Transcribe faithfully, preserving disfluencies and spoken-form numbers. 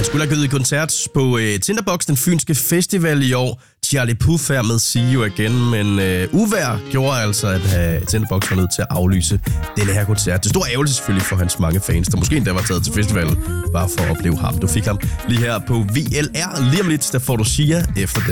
skulle have givet i koncert på øh, Tinderbox, den fynske festival i år. Charlie Puth her med See You Again, men øh, uvejr gjorde altså, at øh, Tinderbox var nødt til at aflyse denne her koncert. Det store ærgerligt selvfølgelig for hans mange fans, der måske endda var taget til festivalen, bare for at opleve ham. Du fik ham lige her på V L R. Lige om lidt, der får du Sia efter